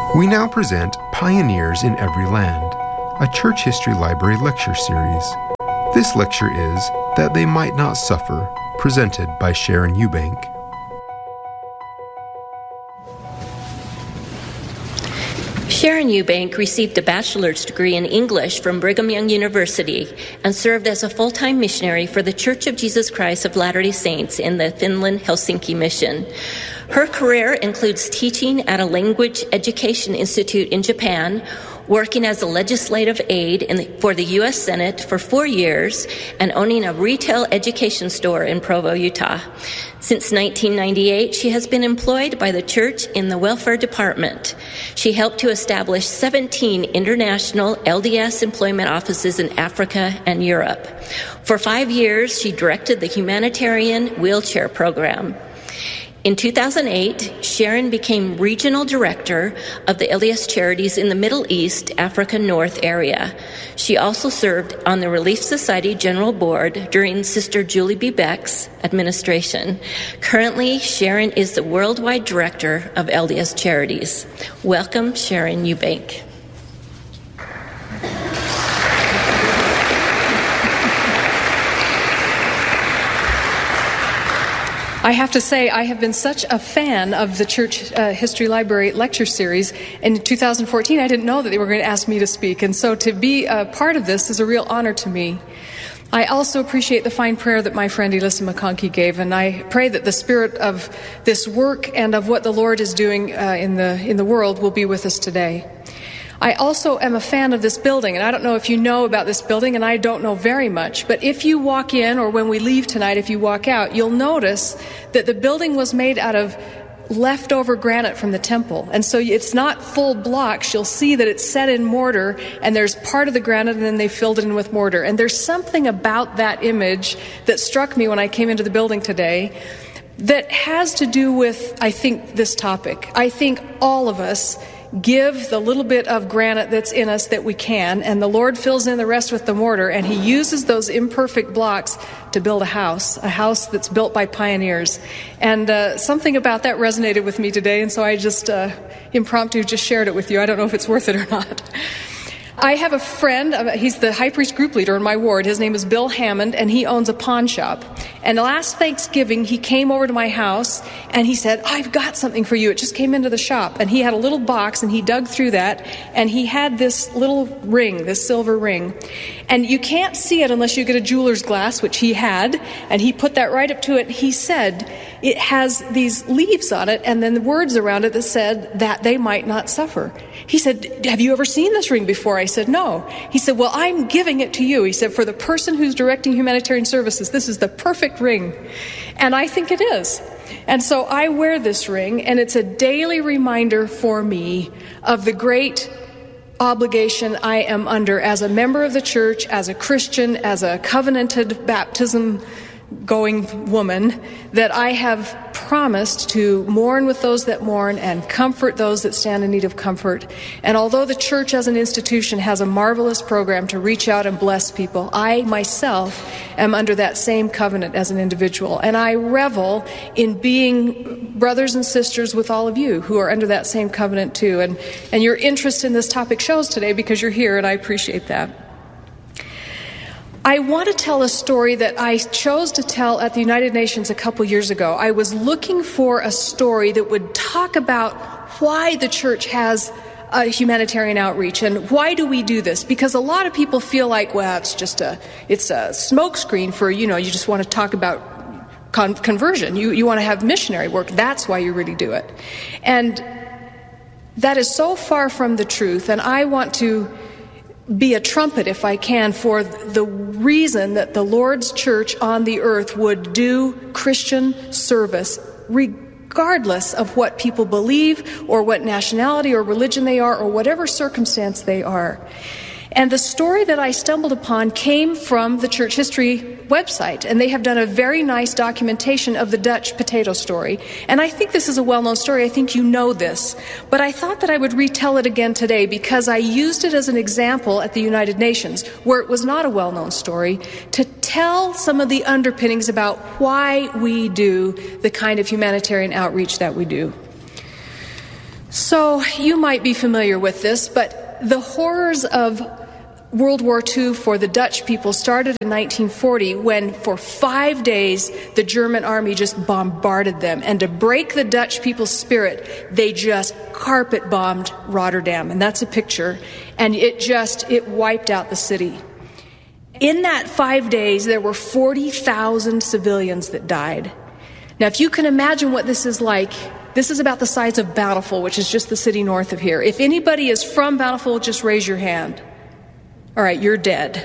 We now present Pioneers in Every Land, a Church History Library lecture series. This lecture is That They Might Not Suffer, presented by Sharon Eubank. Sharon Eubank received a bachelor's degree in English from Brigham Young University and served as a full-time missionary for the Church of Jesus Christ of Latter-day Saints in the Finland Helsinki mission. Her career includes teaching at a language education institute in Japan, working as a legislative aide for the U.S. Senate for 4 years, and owning a retail education store in Provo, Utah. Since 1998, she has been employed by the church in the welfare department. She helped to establish 17 international LDS employment offices in Africa and Europe. For 5 years, she directed the humanitarian wheelchair program. In 2008, Sharon became regional director of the LDS Charities in the Middle East, Africa North area. She also served on the Relief Society General Board during Sister Julie B. Beck's administration. Currently, Sharon is the worldwide director of LDS Charities. Welcome, Sharon Eubank. I have to say, I have been such a fan of the Church History Library lecture series. In 2014, I didn't know that they were going to ask me to speak, and so to be a part of this is a real honor to me. I also appreciate the fine prayer that my friend Elissa McConkie gave, and I pray that the spirit of this work and of what the Lord is doing in the world will be with us today. I also am a fan of this building, and I don't know if you know about this building, and I don't know very much, but if you walk in, or when we leave tonight, if you walk out, you'll notice that the building was made out of leftover granite from the temple, and so it's not full blocks. You'll see that it's set in mortar, and there's part of the granite, and then they filled it in with mortar, and there's something about that image that struck me when I came into the building today that has to do with, I think, this topic. I think all of us give the little bit of granite that's in us that we can, and the Lord fills in the rest with the mortar, and He uses those imperfect blocks to build a house that's built by pioneers. And something about that resonated with me today, and so I just impromptu just shared it with you. I don't know if it's worth it or not. I have a friend, he's the high priest group leader in my ward. His name is Bill Hammond, and he owns a pawn shop. And last Thanksgiving, he came over to my house, and he said, "I've got something for you. It just came into the shop." And he had a little box, and he dug through that, and he had this little ring, this silver ring. And you can't see it unless you get a jeweler's glass, which he had, and he put that right up to it. He said, it has these leaves on it, and then the words around it that said, "that they might not suffer." He said, "Have you ever seen this ring before?" I said, "No." He said, "Well, I'm giving it to you." He said, "For the person who's directing humanitarian services, this is the perfect ring." And I think it is. And so I wear this ring, and it's a daily reminder for me of the great obligation I am under as a member of the church, as a Christian, as a covenanted baptism-going woman, that I have promised to mourn with those that mourn and comfort those that stand in need of comfort. And although the church as an institution has a marvelous program to reach out and bless people, I myself am under that same covenant as an individual. And I revel in being brothers and sisters with all of you who are under that same covenant too. And your interest in this topic shows today because you're here, and I appreciate that. I want to tell a story that I chose to tell at the United Nations a couple years ago. I was looking for a story that would talk about why the church has a humanitarian outreach and why do we do this? Because a lot of people feel like, well, it's a smokescreen for, you just want to talk about conversion. You want to have missionary work. That's why you really do it. And that is so far from the truth, and I want to be a trumpet, if I can, for the reason that the Lord's church on the earth would do Christian service regardless of what people believe or what nationality or religion they are or whatever circumstance they are. And the story that I stumbled upon came from the Church History website, and they have done a very nice documentation of the Dutch potato story. And I think this is a well-known story. I think you know this. But I thought that I would retell it again today because I used it as an example at the United Nations, where it was not a well-known story, to tell some of the underpinnings about why we do the kind of humanitarian outreach that we do. So you might be familiar with this, but the horrors of World War II for the Dutch people started in 1940 when for 5 days the German army just bombarded them. And to break the Dutch people's spirit, they just carpet bombed Rotterdam. And that's a picture. And it wiped out the city. In that 5 days, there were 40,000 civilians that died. Now, if you can imagine what this is like, this is about the size of Bountiful, which is just the city north of here. If anybody is from Bountiful, just raise your hand. All right, you're dead.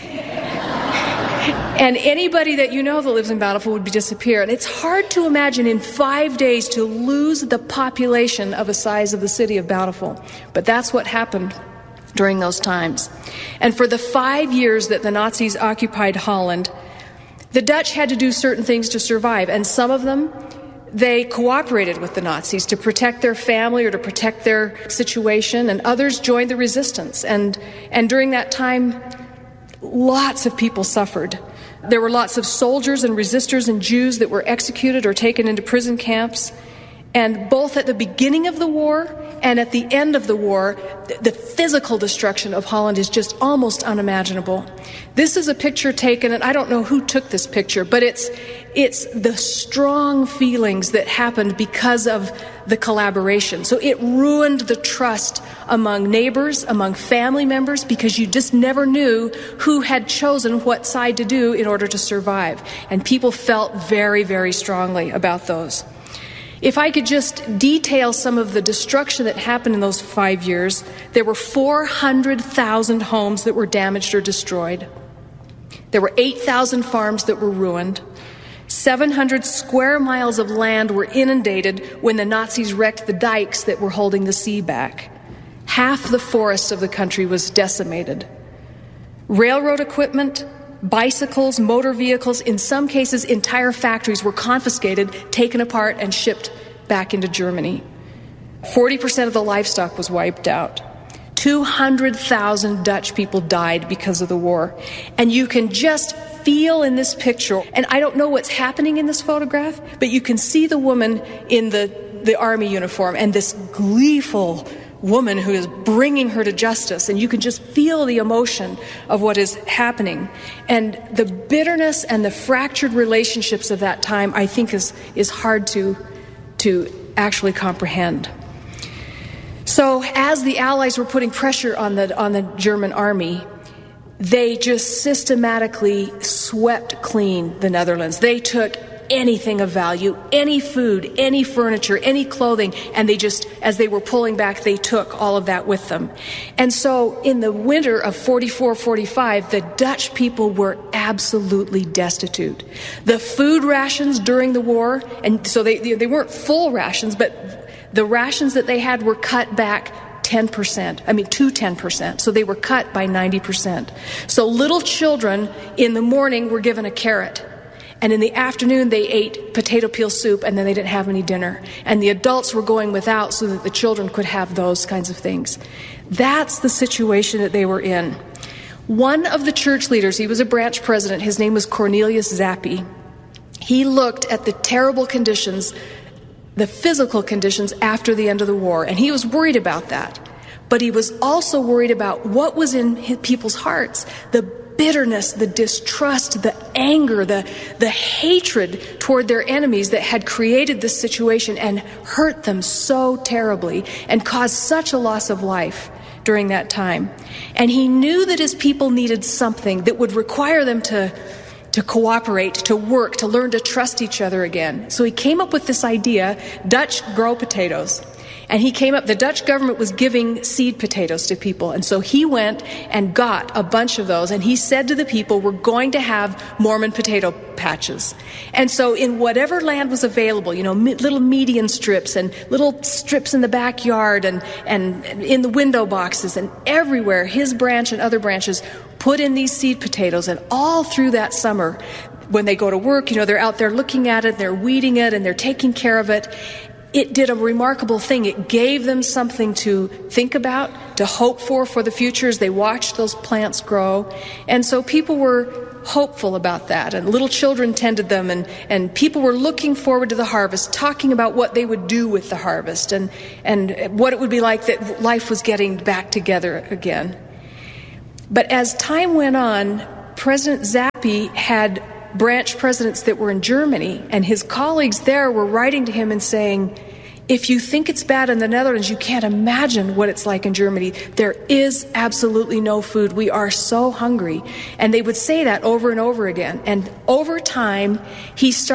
And anybody that you know that lives in Bountiful would disappear. And it's hard to imagine in 5 days to lose the population of the size of the city of Bountiful. But that's what happened during those times. And for the 5 years that the Nazis occupied Holland, the Dutch had to do certain things to survive. And some of them, they cooperated with the Nazis to protect their family or to protect their situation, and others joined the resistance. And during that time, lots of people suffered. There were lots of soldiers and resistors and Jews that were executed or taken into prison camps. And both at the beginning of the war and at the end of the war, the physical destruction of Holland is just almost unimaginable. This is a picture taken, and I don't know who took this picture, but it's the strong feelings that happened because of the collaboration. So it ruined the trust among neighbors, among family members, because you just never knew who had chosen what side to do in order to survive. And people felt very, very strongly about those. If I could just detail some of the destruction that happened in those 5 years, there were 400,000 homes that were damaged or destroyed. There were 8,000 farms that were ruined. 700 square miles of land were inundated when the Nazis wrecked the dikes that were holding the sea back. Half the forest of the country was decimated. Railroad equipment, bicycles, motor vehicles, in some cases entire factories were confiscated, taken apart, and shipped back into Germany. 40% of the livestock was wiped out. 200,000 Dutch people died because of the war. And you can just feel in this picture, and I don't know what's happening in this photograph, but you can see the woman in the army uniform and this gleeful woman who is bringing her to justice, and you can just feel the emotion of what is happening. And the bitterness and the fractured relationships of that time, I think, is hard to actually comprehend. So as the Allies were putting pressure on the German army, they just systematically swept clean the Netherlands. They took anything of value, any food, any furniture, any clothing, and they just, as they were pulling back, they took all of that with them. And so in the winter of 44-45, the Dutch people were absolutely destitute. The food rations during the war, and so they weren't full rations, but the rations that they had were cut back 10%. So they were cut by 90%. So little children in the morning were given a carrot. And in the afternoon, they ate potato peel soup, and then they didn't have any dinner. And the adults were going without so that the children could have those kinds of things. That's the situation that they were in. One of the church leaders, he was a branch president, his name was Cornelius Zappi. He looked at the terrible conditions, the physical conditions after the end of the war, and he was worried about that. But he was also worried about what was in people's hearts, the bitterness, the distrust, the anger, the hatred toward their enemies that had created this situation and hurt them so terribly and caused such a loss of life during that time. And he knew that his people needed something that would require them to cooperate, to work, to learn to trust each other again. So he came up with this idea, Dutch grow potatoes. And the Dutch government was giving seed potatoes to people. And so he went and got a bunch of those. And he said to the people, we're going to have Mormon potato patches. And so in whatever land was available, little median strips and little strips in the backyard and in the window boxes and everywhere, his branch and other branches put in these seed potatoes. And all through that summer, when they go to work, they're out there looking at it, they're weeding it, and they're taking care of it. It did a remarkable thing. It gave them something to think about, to hope for the future as they watched those plants grow. And so people were hopeful about that, and little children tended them, and people were looking forward to the harvest, talking about what they would do with the harvest, and what it would be like that life was getting back together again. But as time went on, President Zappi had branch presidents that were in Germany, and his colleagues there were writing to him and saying, if you think it's bad in the Netherlands, you can't imagine what it's like in Germany. There is absolutely no food. We are so hungry. And they would say that over and over again. And over time, he started